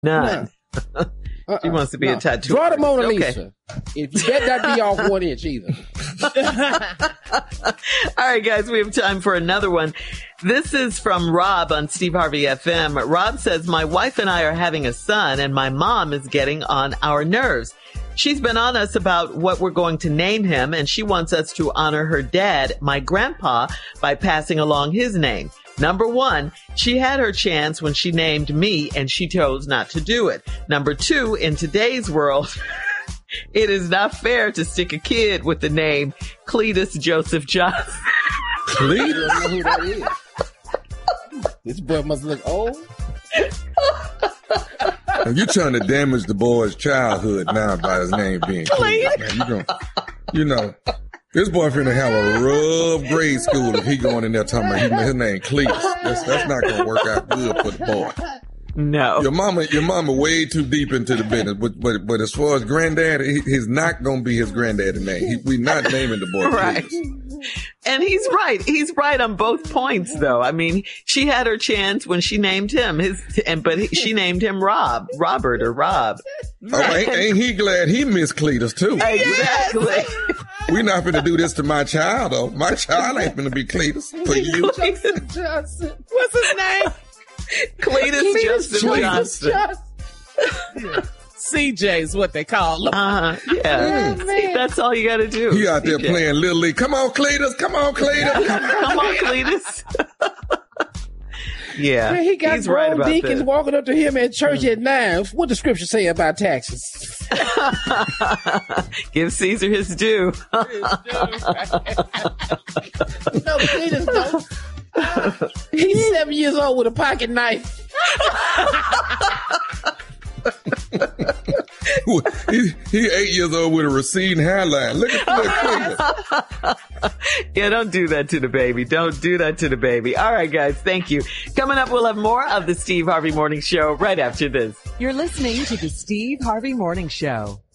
None. No. She wants to be a tattoo. Draw the Mona Okay. Lisa. If you better not be off 1 inch either. All right, guys, we have time for another one. This is from Rob on Steve Harvey FM. Rob says, my wife and I are having a son, and my mom is getting on our nerves. She's been on us about what we're going to name him, and she wants us to honor her dad, my grandpa, by passing along his name. Number one, she had her chance when she named me, and she chose not to do it. Number two, in today's world, it is not fair to stick a kid with the name Cletus Joseph Johnson. Cletus? I don't know who that is. This boy must look old. You're trying to damage the boy's childhood now by his name being Cletus. Man, this boy finna have a rough grade school if he going in there talking about his name Cletus. That's not gonna work out good for the boy. No. Your mama way too deep into the business. But as far as granddad, he's not gonna be his granddaddy name. We're not naming the boy Right. Cletus. And he's right. He's right on both points, though. I mean, she had her chance when she named him. She named him Robert or Rob. Oh, ain't he glad he missed Cletus too? Exactly. We're not finna do this to my child, though. My child ain't finna be Cletus for you. Cletus Johnson. What's his name? Cletus Justin Johnson. CJ is what they call him. Yeah. See, that's all you got to do. He out there CJ. playing Little League. Come on, Cletus. Come on, Cletus. Come on, Cletus. Yeah. Man, he got he's right grown about deacons that. walking up to him at church at 9. What the scripture say about taxes? Give Caesar his due. No, Cletus, no. He's 7 years old with a pocket knife. He 8 years old with a receding hairline. Look at Cletus. Yeah, don't do that to the baby. Don't do that to the baby. All right, guys, thank you. Coming up, we'll have more of the Steve Harvey Morning Show right after this. You're listening to the Steve Harvey Morning Show.